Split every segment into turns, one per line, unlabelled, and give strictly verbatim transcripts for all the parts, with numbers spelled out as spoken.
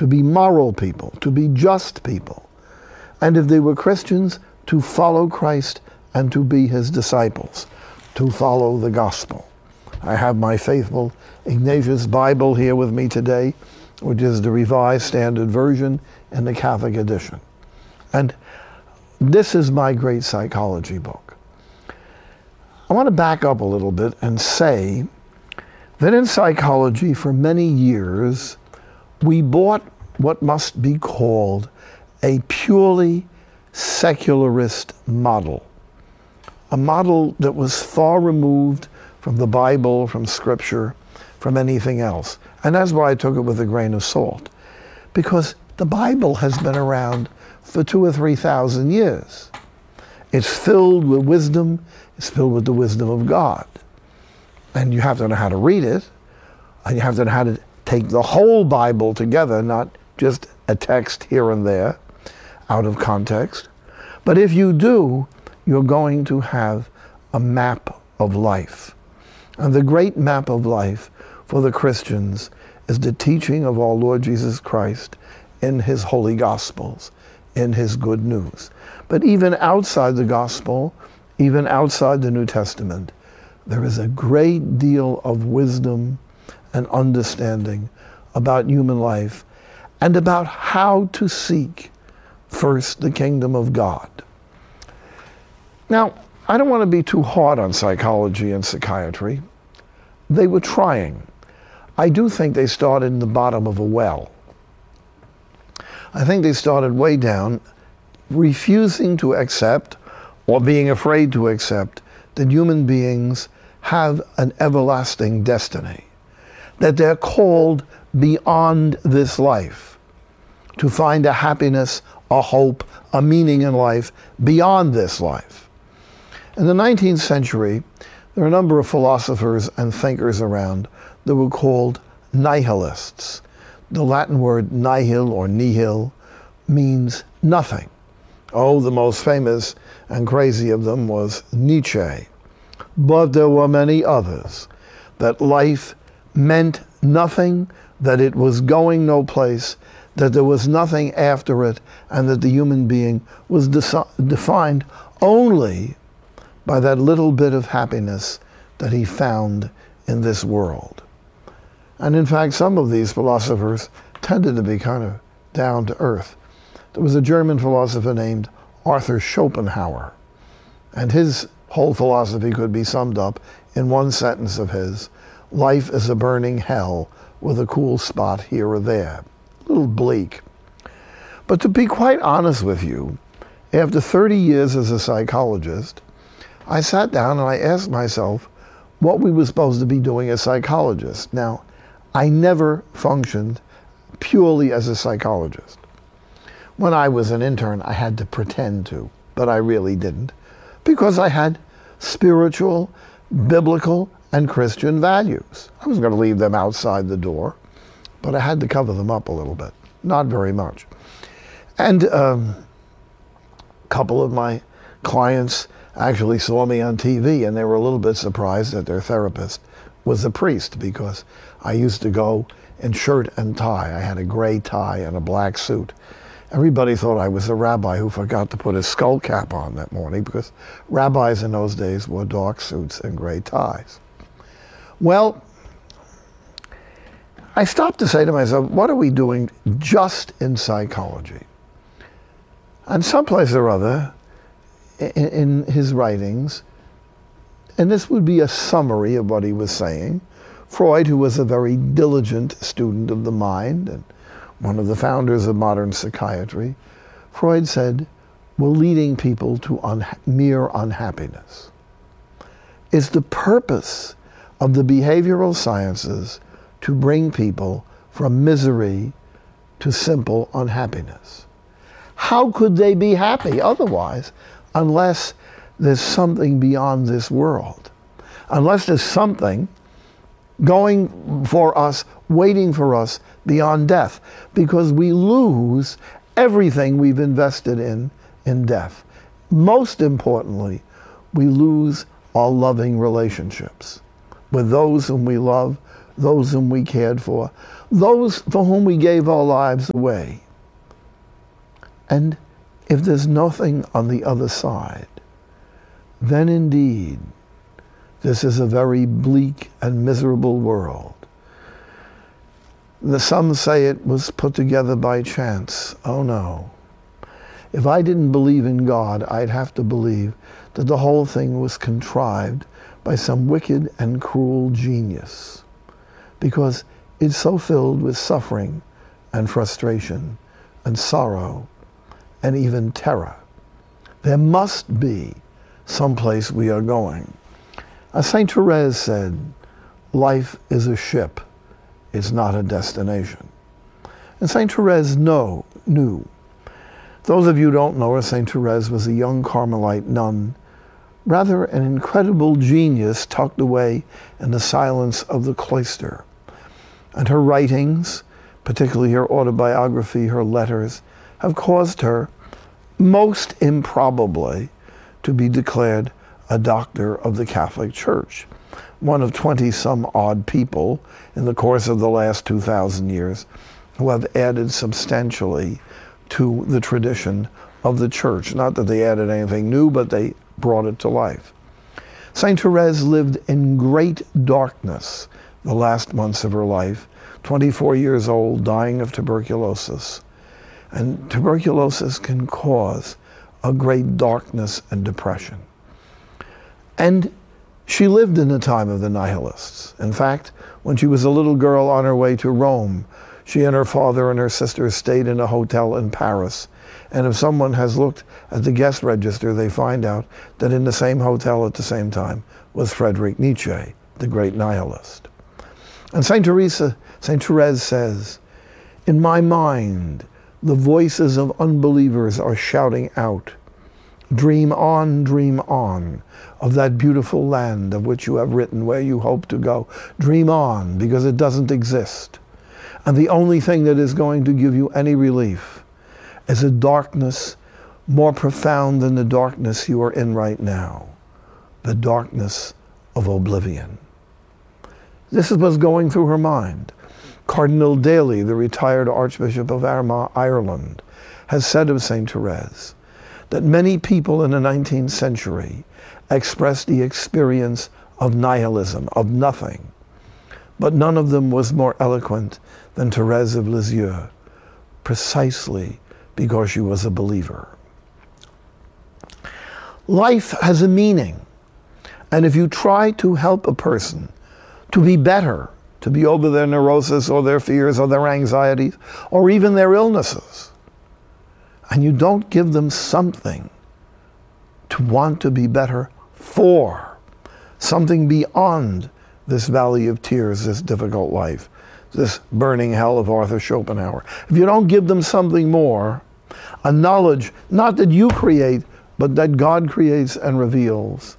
to be moral people, to be just people. And if they were Christians, to follow Christ and to be his disciples, to follow the gospel. I have my faithful Ignatius Bible here with me today, which is the Revised Standard Version in the Catholic edition. And this is my great psychology book. I want to back up a little bit and say that in psychology for many years, we bought what must be called a purely secularist model. A model that was far removed from the Bible, from Scripture, from anything else. And that's why I took it with a grain of salt. Because the Bible has been around for two or three thousand years. It's filled with wisdom. It's filled with the wisdom of God. And you have to know how to read it. And you have to know how to take the whole Bible together, not just a text here and there, out of context. But if you do, you're going to have a map of life. And the great map of life for the Christians is the teaching of our Lord Jesus Christ in his holy Gospels, in his good news. But even outside the Gospel, even outside the New Testament, there is a great deal of wisdom and understanding about human life and about how to seek first the kingdom of God. Now, I don't want to be too hard on psychology and psychiatry. They were trying. I do think they started in the bottom of a well. I think they started way down, refusing to accept or being afraid to accept that human beings have an everlasting destiny, that they're called beyond this life to find a happiness, a hope, a meaning in life beyond this life. In the nineteenth century, there were a number of philosophers and thinkers around that were called nihilists. The Latin word nihil or nihil means nothing. Oh, the most famous and crazy of them was Nietzsche. But there were many others, that life meant nothing, that it was going no place, that there was nothing after it, and that the human being was de- defined only by that little bit of happiness that he found in this world. And in fact, some of these philosophers tended to be kind of down to earth. There was a German philosopher named Arthur Schopenhauer, and his whole philosophy could be summed up in one sentence of his: life is a burning hell with a cool spot here or there. A little bleak. But to be quite honest with you, after thirty years as a psychologist, I sat down and I asked myself what we were supposed to be doing as psychologists. Now, I never functioned purely as a psychologist. When I was an intern, I had to pretend to, but I really didn't, because I had spiritual, biblical, and Christian values. I was going to leave them outside the door, but I had to cover them up a little bit, not very much. And um, a couple of my clients actually saw me on T V, and they were a little bit surprised that their therapist was a priest, because I used to go in shirt and tie. I had a gray tie and a black suit. Everybody thought I was a rabbi who forgot to put his skull cap on that morning, because rabbis in those days wore dark suits and gray ties. Well, I stopped to say to myself, what are we doing just in psychology? And someplace or other in, in his writings, and this would be a summary of what he was saying, Freud, who was a very diligent student of the mind and one of the founders of modern psychiatry, Freud said, we're leading people to un- mere unhappiness. It's the purpose of the behavioral sciences to bring people from misery to simple unhappiness. How could they be happy otherwise, unless there's something beyond this world? Unless there's something going for us, waiting for us beyond death, because we lose everything we've invested in in death. Most importantly, we lose our loving relationships with those whom we love, those whom we cared for, those for whom we gave our lives away. And if there's nothing on the other side, then indeed, this is a very bleak and miserable world. The, some say it was put together by chance. Oh no. If I didn't believe in God, I'd have to believe that the whole thing was contrived by some wicked and cruel genius, because it's so filled with suffering and frustration and sorrow and even terror. There must be some place we are going. As Saint Therese said, life is a ship, it's not a destination. And Saint Therese know, knew. Those of you who don't know her, Saint Therese was a young Carmelite nun, rather an incredible genius tucked away in the silence of the cloister. And her writings, particularly her autobiography, her letters, have caused her, most improbably, to be declared a doctor of the Catholic Church, one of twenty-some odd people in the course of the last two thousand years who have added substantially to the tradition of the Church. Not that they added anything new, but they brought it to life. Saint Therese lived in great darkness the last months of her life, twenty-four years old, dying of tuberculosis. And tuberculosis can cause a great darkness and depression. And she lived in the time of the nihilists. In fact, when she was a little girl on her way to Rome, she and her father and her sisters stayed in a hotel in Paris. And if someone has looked at the guest register, they find out that in the same hotel at the same time was Friedrich Nietzsche, the great nihilist. And Saint Teresa, Saint Therese says, "In my mind, the voices of unbelievers are shouting out, 'Dream on, dream on, of that beautiful land of which you have written where you hope to go. Dream on, because it doesn't exist. And the only thing that is going to give you any relief is a darkness more profound than the darkness you are in right now, the darkness of oblivion.'" This is what's going through her mind. Cardinal Daly, the retired Archbishop of Armagh, Ireland, has said of Saint Therese that many people in the nineteenth century expressed the experience of nihilism, of nothing, but none of them was more eloquent than Therese of Lisieux, precisely because she was a believer. Life has a meaning, and if you try to help a person to be better, to be over their neurosis or their fears or their anxieties or even their illnesses, and you don't give them something to want to be better for, something beyond this valley of tears, this difficult life, this burning hell of Arthur Schopenhauer. If you don't give them something more, a knowledge, not that you create, but that God creates and reveals,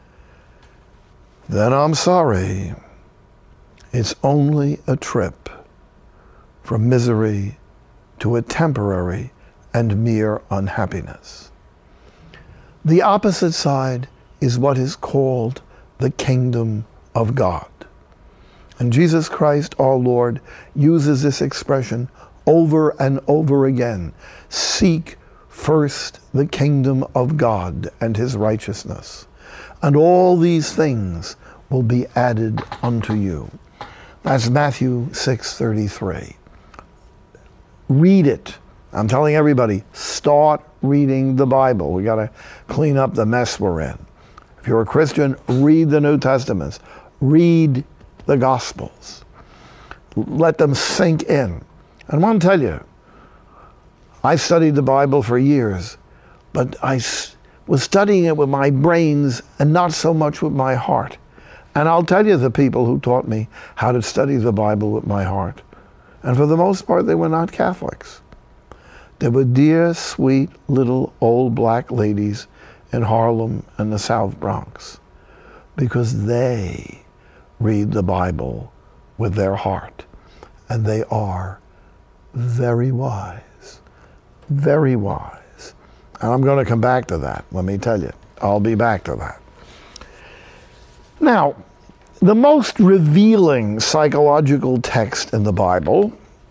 then I'm sorry. It's only a trip from misery to a temporary and mere unhappiness. The opposite side is what is called the kingdom of God. And Jesus Christ, our Lord, uses this expression over and over again. Seek first the kingdom of God and his righteousness, and all these things will be added unto you. That's Matthew six thirty-three. Read it. I'm telling everybody, start reading the Bible. We got to clean up the mess we're in. If you're a Christian, read the New Testaments. Read the Gospels. Let them sink in. And I want to tell you, I studied the Bible for years, but I was studying it with my brains and not so much with my heart. And I'll tell you the people who taught me how to study the Bible with my heart. And for the most part, they were not Catholics. They were dear, sweet, little old black ladies in Harlem and the South Bronx, because they read the Bible with their heart. And they are very wise, very wise. And I'm going to come back to that, let me tell you. I'll be back to that. Now, The most revealing psychological text in the Bible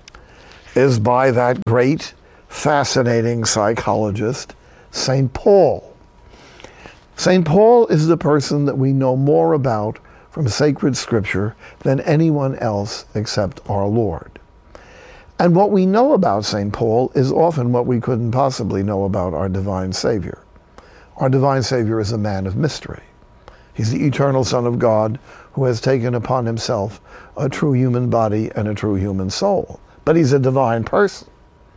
is by that great, fascinating psychologist, Saint Paul. Saint Paul is the person that we know more about from sacred scripture than anyone else except our Lord. And what we know about Saint Paul is often what we couldn't possibly know about our divine Savior. Our divine Savior is a man of mystery. He's the eternal Son of God who has taken upon himself a true human body and a true human soul. But he's a divine person.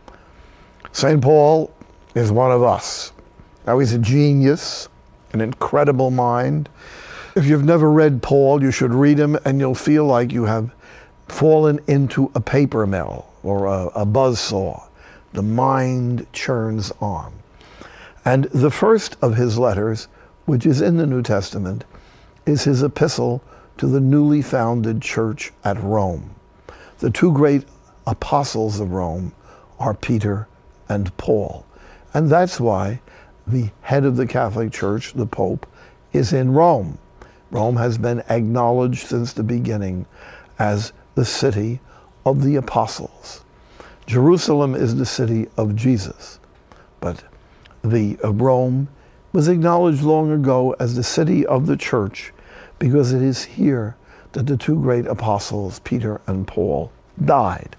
Saint Paul is one of us. Now, he's a genius, an incredible mind. If you've never read Paul, you should read him, and you'll feel like you have fallen into a paper mill or a, a buzzsaw. The mind churns on. And the first of his letters, which is in the New Testament, is his epistle to the newly founded church at Rome. The two great apostles of Rome are Peter and Paul. And that's why the head of the Catholic Church, the Pope, is in Rome. Rome has been acknowledged since the beginning as the city of the apostles. Jerusalem is the city of Jesus, but the uh, Rome was acknowledged long ago as the city of the church because it is here that the two great apostles, Peter and Paul, died.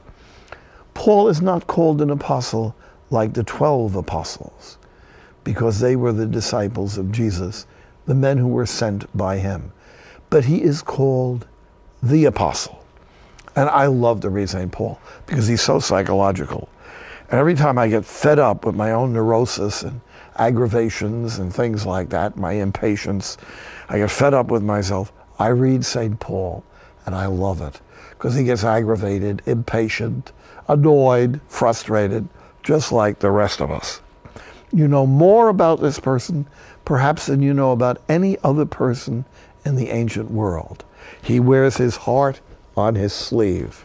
Paul is not called an apostle like the twelve apostles because they were the disciples of Jesus, the men who were sent by him. But he is called the apostle. And I love to read Saint Paul because he's so psychological. And every time I get fed up with my own neurosis and aggravations and things like that, my impatience, I get fed up with myself, I read Saint Paul and I love it because he gets aggravated, impatient, annoyed, frustrated, just like the rest of us. You know more about this person perhaps than you know about any other person in the ancient world. He wears his heart on his sleeve.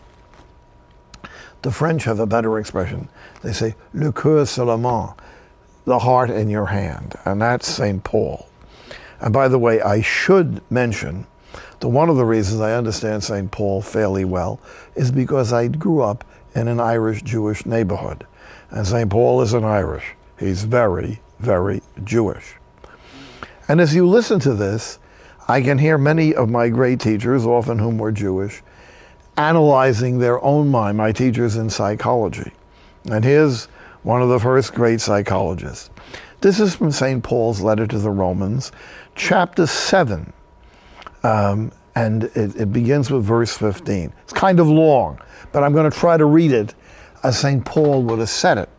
The French have a better expression. They say, le cœur sur la main, the heart in your hand, and that's Saint Paul. And by the way, I should mention that one of the reasons I understand Saint Paul fairly well is because I grew up in an Irish Jewish neighborhood. And Saint Paul isn't Irish. He's very, very Jewish. And as you listen to this, I can hear many of my great teachers, often whom were Jewish, analyzing their own mind, my teachers in psychology. And here's one of the first great psychologists. This is from Saint Paul's letter to the Romans, chapter seven. Um, and it, it begins with verse fifteen. It's kind of long, but I'm going to try to read it as Saint Paul would have said it.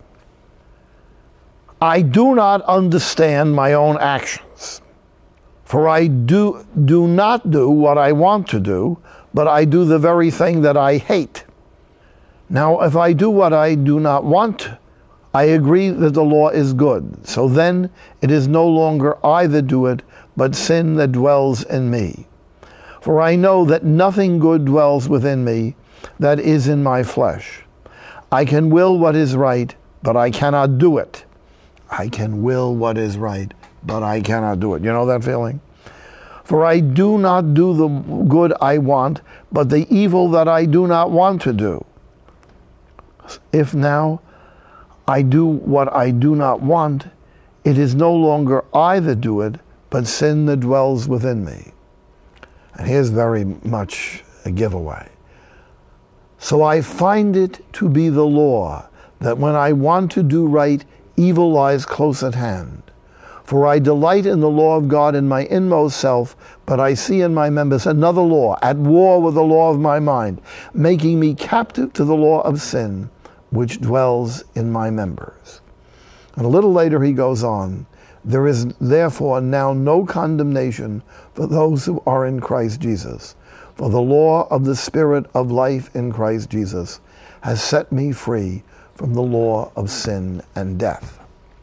I do not understand my own actions, for I do, do not do what I want to do, but I do the very thing that I hate. Now, if I do what I do not want, I agree that the law is good. So then it is no longer I that do it, but sin that dwells in me. For I know that nothing good dwells within me, that is in my flesh. I can will what is right, but I cannot do it. I can will what is right, but I cannot do it. You know that feeling? For I do not do the good I want, but the evil that I do not want to do. If now I do what I do not want, it is no longer I that do it, but sin that dwells within me. And here's very much a giveaway. So I find it to be the law that when I want to do right, evil lies close at hand. For I delight in the law of God in my inmost self, but I see in my members another law, at war with the law of my mind, making me captive to the law of sin, which dwells in my members. And a little later he goes on, there is therefore now no condemnation for those who are in Christ Jesus. For the law of the Spirit of life in Christ Jesus has set me free from the law of sin and death.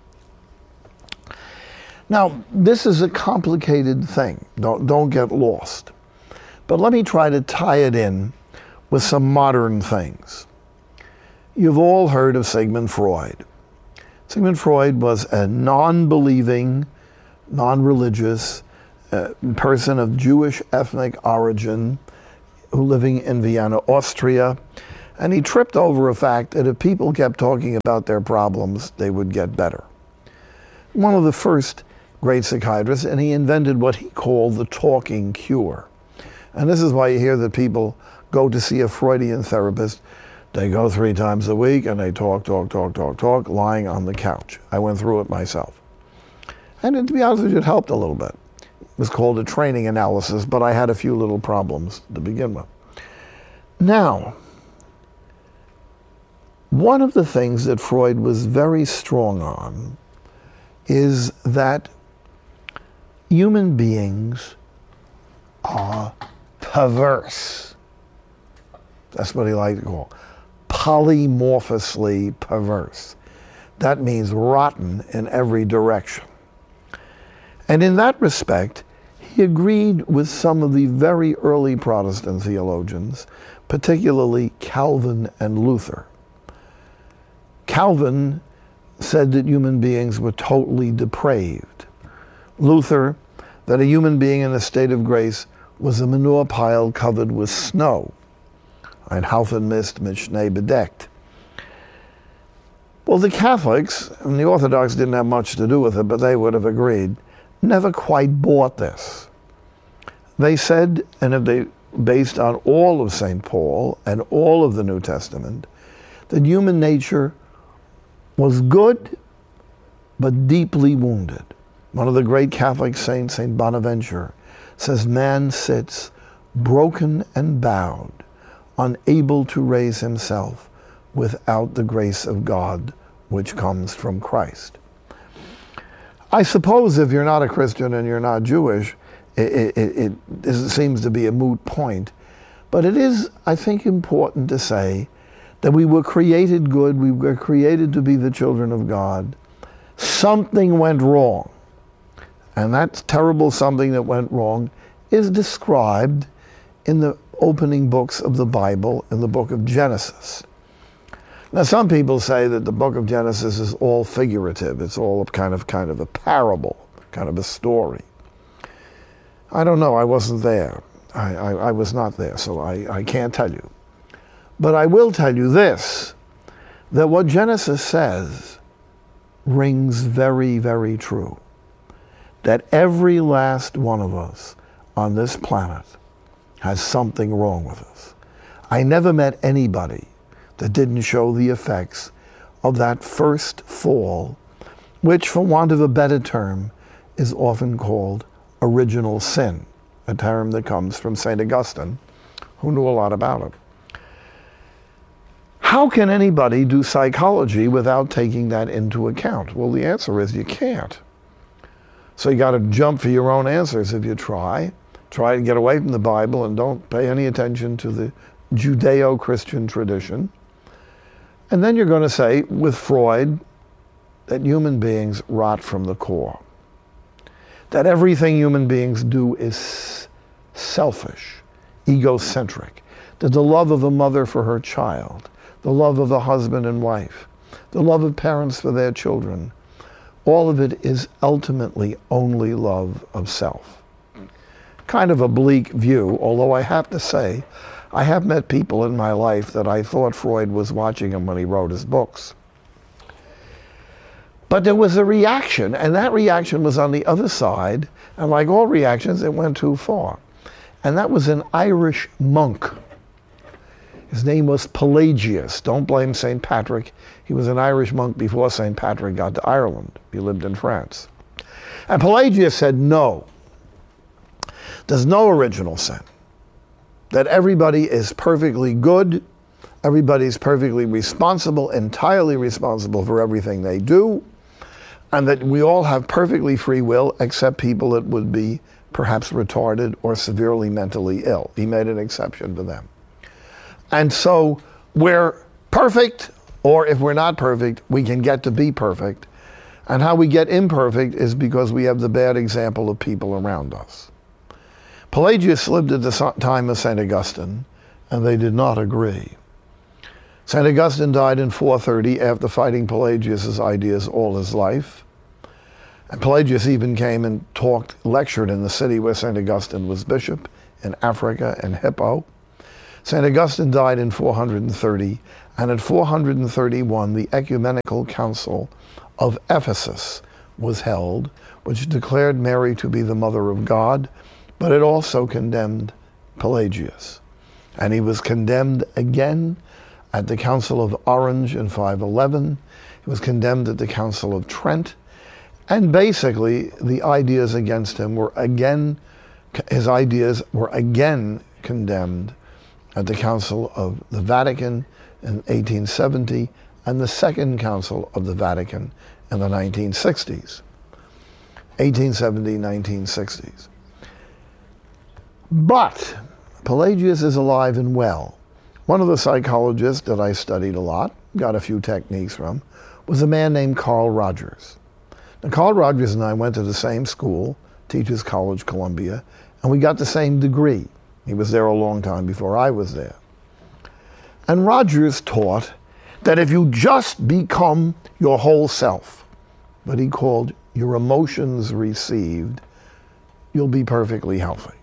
Now, this is a complicated thing. Don't, don't get lost. But let me try to tie it in with some modern things. You've all heard of Sigmund Freud. Sigmund Freud was a non-believing, non-religious a person of Jewish ethnic origin who living in Vienna, Austria, and he tripped over a fact that if people kept talking about their problems, they would get better. One of the first great psychiatrists, and he invented what he called the talking cure. And this is why you hear that people go to see a Freudian therapist. They go three times a week and they talk, talk, talk, talk, talk, lying on the couch. I went through it myself. And to be honest with you, it helped a little bit. It was called a training analysis, but I had a few little problems to begin with. Now, one of the things that Freud was very strong on is that human beings are perverse. That's what he liked to call polymorphously perverse. That means rotten in every direction. And in that respect, he agreed with some of the very early Protestant theologians, particularly Calvin and Luther. Calvin said that human beings were totally depraved. Luther, that a human being in a state of grace was a manure pile covered with snow. Ein Haufen Mist mit Schnee bedeckt. Well, the Catholics, and the Orthodox didn't have much to do with it, but they would have agreed, never quite bought this. They said, and if they based on all of Saint Paul and all of the New Testament, that human nature was good, but deeply wounded. One of the great Catholic saints, Saint Bonaventure, says man sits broken and bowed, unable to raise himself without the grace of God, which comes from Christ. I suppose if you're not a Christian and you're not Jewish, it, it, it, it seems to be a moot point. But it is, I think, important to say that we were created good, we were created to be the children of God. Something went wrong. And that terrible something that went wrong is described in the opening books of the Bible, in the book of Genesis. Now, some people say that the book of Genesis is all figurative. It's all kind of kind of a parable, kind of a story. I don't know. I wasn't there. I, I, I was not there, so I, I can't tell you. But I will tell you this, that what Genesis says rings very, very true. That every last one of us on this planet has something wrong with us. I never met anybody that didn't show the effects of that first fall, which, for want of a better term, is often called original sin, a term that comes from Saint Augustine, who knew a lot about it. How can anybody do psychology without taking that into account? Well, the answer is you can't. So you got to jump for your own answers if you try. Try to get away from the Bible and don't pay any attention to the Judeo-Christian tradition. And then you're going to say, with Freud, that human beings rot from the core. That everything human beings do is selfish, egocentric. That the love of a mother for her child, the love of a husband and wife, the love of parents for their children, all of it is ultimately only love of self. Kind of a bleak view, although I have to say, I have met people in my life that I thought Freud was watching him when he wrote his books. But there was a reaction, and that reaction was on the other side, and like all reactions, it went too far. And that was an Irish monk. His name was Pelagius. Don't blame Saint Patrick. He was an Irish monk before Saint Patrick got to Ireland. He lived in France. And Pelagius said, no, there's no original sin. That everybody is perfectly good, everybody's perfectly responsible, entirely responsible for everything they do, and that we all have perfectly free will except people that would be perhaps retarded or severely mentally ill. He made an exception for them. And so we're perfect, or if we're not perfect, we can get to be perfect. And how we get imperfect is because we have the bad example of people around us. Pelagius lived at the time of Saint Augustine, and they did not agree. Saint Augustine died in four thirty after fighting Pelagius's ideas all his life. And Pelagius even came and talked, lectured in the city where Saint Augustine was bishop, in Africa, in Hippo. Saint Augustine died in four hundred thirty, and at four hundred thirty-one, the Ecumenical Council of Ephesus was held, which declared Mary to be the Mother of God, but it also condemned Pelagius. And he was condemned again at the Council of Orange in five eleven. He was condemned at the Council of Trent. And basically, the ideas against him were again, his ideas were again condemned at the Council of the Vatican in eighteen seventy and the Second Council of the Vatican in the nineteen sixties. eighteen seventy, nineteen sixties. But Pelagius is alive and well. One of the psychologists that I studied a lot, got a few techniques from, was a man named Carl Rogers. Now, Carl Rogers and I went to the same school, Teachers College, Columbia, and we got the same degree. He was there a long time before I was there. And Rogers taught that if you just become your whole self, what he called your emotions received, you'll be perfectly healthy.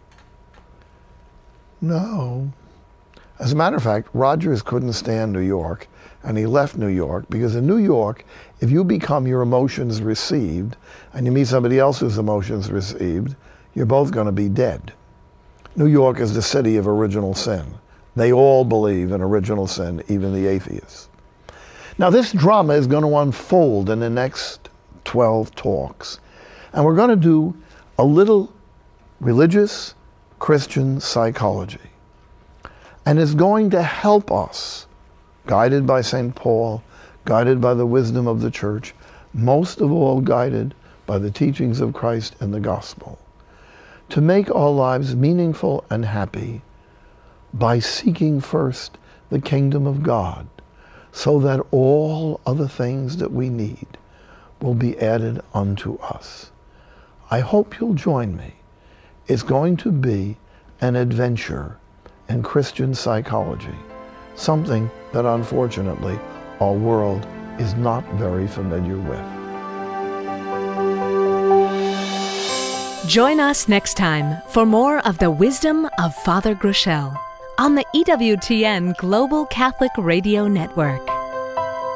No. As a matter of fact, Rogers couldn't stand New York, and he left New York, because in New York, if you become your emotions received, and you meet somebody else whose emotions received, you're both going to be dead. New York is the city of original sin. They all believe in original sin, even the atheists. Now, this drama is going to unfold in the next twelve talks, and we're going to do a little religious Christian psychology. And it's going to help us, guided by Saint Paul, guided by the wisdom of the church, most of all guided by the teachings of Christ and the gospel, to make our lives meaningful and happy by seeking first the kingdom of God, so that all other things that we need will be added unto us. I hope you'll join me. It's going to be an adventure in Christian psychology, something that unfortunately our world is not very familiar with.
Join us next time for more of the wisdom of Father Groeschel on the E W T N Global Catholic Radio Network.